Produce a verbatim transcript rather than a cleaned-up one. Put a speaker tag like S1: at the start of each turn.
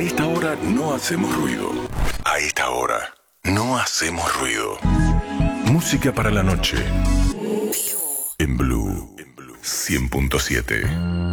S1: esta hora no hacemos ruido. A esta hora no hacemos ruido. Música para la noche. En Blue cien punto siete.